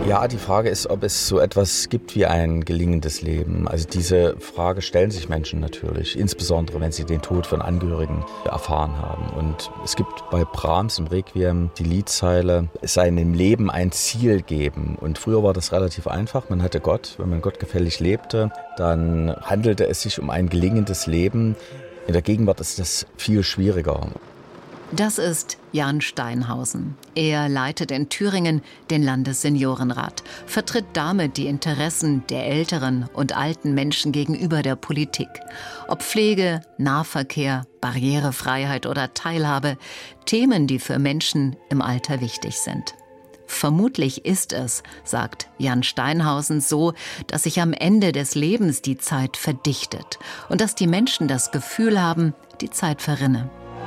Ja, die Frage ist, ob es so etwas gibt wie ein gelingendes Leben. Also diese Frage stellen sich Menschen natürlich, insbesondere wenn sie den Tod von Angehörigen erfahren haben. Und es gibt bei Brahms im Requiem die Liedzeile, es sei in dem Leben ein Ziel geben. Und früher war das relativ einfach, man hatte Gott. Wenn man gottgefällig lebte, dann handelte es sich um ein gelingendes Leben. In der Gegenwart ist das viel schwieriger. Das ist Jan Steinhausen. Er leitet in Thüringen den Landesseniorenrat, vertritt damit die Interessen der älteren und alten Menschen gegenüber der Politik. Ob Pflege, Nahverkehr, Barrierefreiheit oder Teilhabe, Themen, die für Menschen im Alter wichtig sind. Vermutlich ist es, sagt Jan Steinhausen, so, dass sich am Ende des Lebens die Zeit verdichtet und dass die Menschen das Gefühl haben, die Zeit verrinne.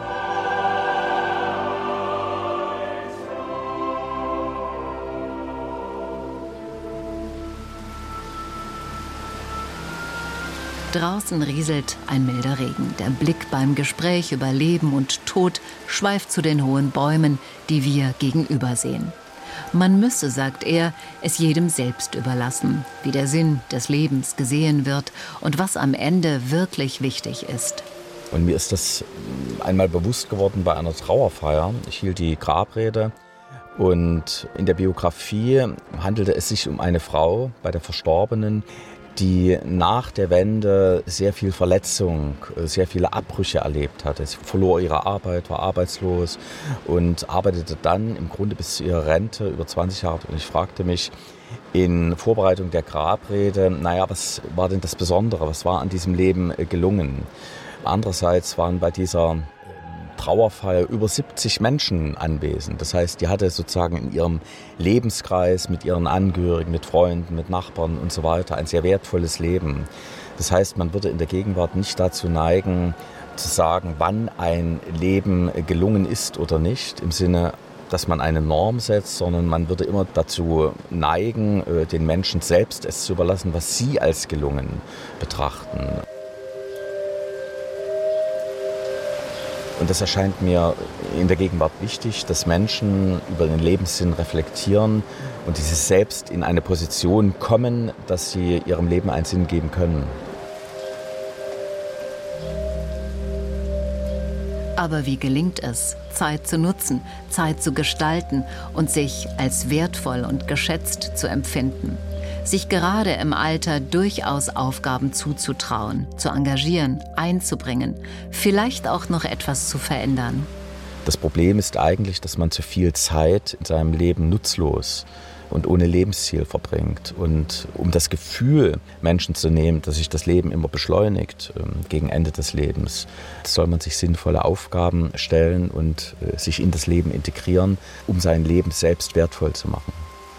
Draußen rieselt ein milder Regen. Der Blick beim Gespräch über Leben und Tod schweift zu den hohen Bäumen, die wir gegenüber sehen. Man müsse, sagt er, es jedem selbst überlassen, wie der Sinn des Lebens gesehen wird und was am Ende wirklich wichtig ist. Und mir ist das einmal bewusst geworden bei einer Trauerfeier. Ich hielt die Grabrede und in der Biografie handelte es sich um eine Frau bei der Verstorbenen, die nach der Wende sehr viel Verletzung, sehr viele Abbrüche erlebt hatte. Sie verlor ihre Arbeit, war arbeitslos und arbeitete dann im Grunde bis zu ihrer Rente über 20 Jahre. Und ich fragte mich in Vorbereitung der Grabrede, was war denn das Besondere, was war an diesem Leben gelungen? Andererseits waren bei dieser Trauerfeier über 70 Menschen anwesend. Das heißt, die hatte sozusagen in ihrem Lebenskreis mit ihren Angehörigen, mit Freunden, mit Nachbarn und so weiter ein sehr wertvolles Leben. Das heißt, man würde in der Gegenwart nicht dazu neigen, zu sagen, wann ein Leben gelungen ist oder nicht, im Sinne, dass man eine Norm setzt, sondern man würde immer dazu neigen, den Menschen selbst es zu überlassen, was sie als gelungen betrachten. Und das erscheint mir in der Gegenwart wichtig, dass Menschen über den Lebenssinn reflektieren und dieses selbst in eine Position kommen, dass sie ihrem Leben einen Sinn geben können. Aber wie gelingt es, Zeit zu nutzen, Zeit zu gestalten und sich als wertvoll und geschätzt zu empfinden? Sich gerade im Alter durchaus Aufgaben zuzutrauen, zu engagieren, einzubringen, vielleicht auch noch etwas zu verändern. Das Problem ist eigentlich, dass man zu viel Zeit in seinem Leben nutzlos und ohne Lebensziel verbringt. Und um das Gefühl Menschen zu nehmen, dass sich das Leben immer beschleunigt gegen Ende des Lebens, soll man sich sinnvolle Aufgaben stellen und sich in das Leben integrieren, um sein Leben selbst wertvoll zu machen.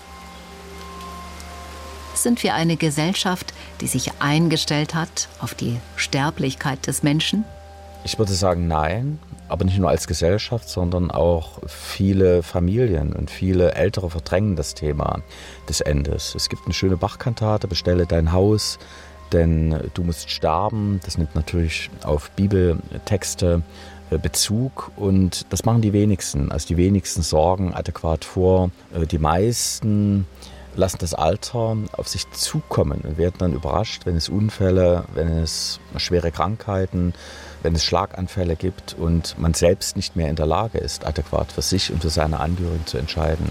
Sind wir eine Gesellschaft, die sich eingestellt hat auf die Sterblichkeit des Menschen? Ich würde sagen, nein, aber nicht nur als Gesellschaft, sondern auch viele Familien und viele Ältere verdrängen das Thema des Endes. Es gibt eine schöne Bach-Kantate, bestelle dein Haus, denn du musst sterben. Das nimmt natürlich auf Bibeltexte Bezug und das machen die wenigsten. Also die wenigsten sorgen adäquat vor. Die meisten lassen das Alter auf sich zukommen und werden dann überrascht, wenn es Unfälle, wenn es schwere Krankheiten, wenn es Schlaganfälle gibt und man selbst nicht mehr in der Lage ist, adäquat für sich und für seine Angehörigen zu entscheiden.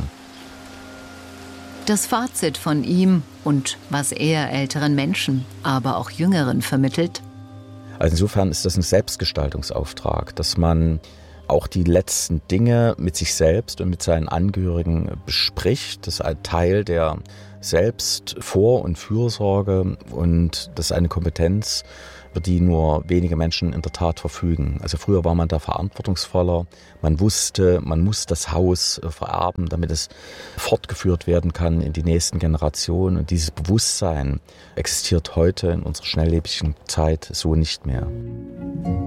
Das Fazit von ihm und was er älteren Menschen, aber auch Jüngeren vermittelt? Also insofern ist das ein Selbstgestaltungsauftrag, dass man auch die letzten Dinge mit sich selbst und mit seinen Angehörigen bespricht. Das ist ein Teil der Selbstvor- und Fürsorge und das ist eine Kompetenz, über die nur wenige Menschen in der Tat verfügen. Also früher war man da verantwortungsvoller. Man wusste, man muss das Haus vererben, damit es fortgeführt werden kann in die nächsten Generationen. Und dieses Bewusstsein existiert heute in unserer schnelllebigen Zeit so nicht mehr.